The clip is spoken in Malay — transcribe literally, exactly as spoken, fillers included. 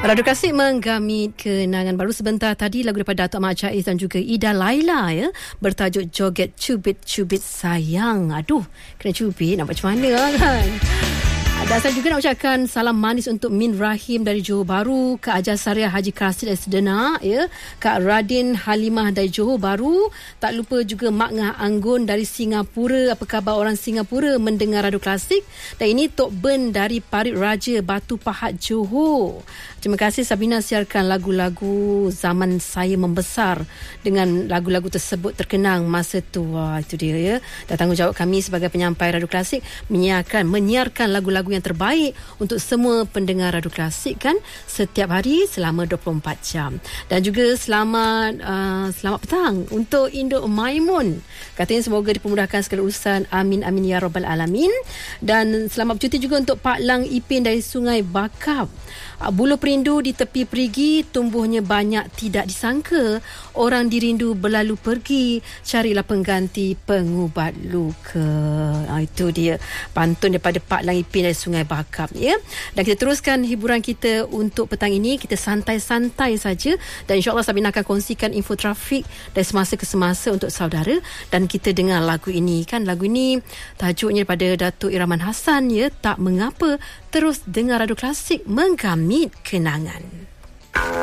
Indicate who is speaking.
Speaker 1: Radio Klasik menggamit kenangan baru sebentar tadi lagu daripada Datuk Ahmad Jaiz dan juga Ida Laila ya, bertajuk Joget Cubit-Cubit Sayang. Aduh, kena cubit nak buat macam mana kan? Dan saya juga nak ucapkan salam manis untuk Min Rahim dari Johor Bahru, Kak Ajar Sariah Haji Krasid dari Sedenak, ya, Kak Radin Halimah dari Johor Bahru, tak lupa juga Mak Ngah Anggun dari Singapura. Apa khabar orang Singapura mendengar Radio Klasik? Dan ini Tok Ben dari Parit Raja, Batu Pahat, Johor. Terima kasih Sabina siarkan lagu-lagu zaman saya membesar dengan lagu-lagu tersebut terkenang masa tua. Itu dia ya. Dan tanggungjawab kami sebagai penyampai Radio Klasik menyiarkan menyiarkan lagu-lagu yang terbaik untuk semua pendengar Radio Klasik kan setiap hari selama dua puluh empat jam. Dan juga selamat uh, selamat petang untuk Induk Maimun. Katanya semoga dipermudahkan segala urusan. Amin amin ya rabbal alamin. Dan selamat bercuti juga untuk Pak Lang Ipin dari Sungai Bakap. Buluh perindu di tepi perigi, tumbuhnya banyak tidak disangka. Orang dirindu berlalu pergi, carilah pengganti pengubat luka. Ha, itu dia pantun daripada Pak Lang Ipin dari Sungai Bakap ya. Dan kita teruskan hiburan kita untuk petang ini. Kita santai-santai saja dan insya-Allah Sabina akan kongsikan info trafik dari semasa ke semasa untuk saudara. Dan kita dengar lagu ini kan. Lagu ini tajuknya daripada Datuk Iraman Hassan ya, Tak Mengapa. Terus dengar Radio Klasik menggamit kenangan.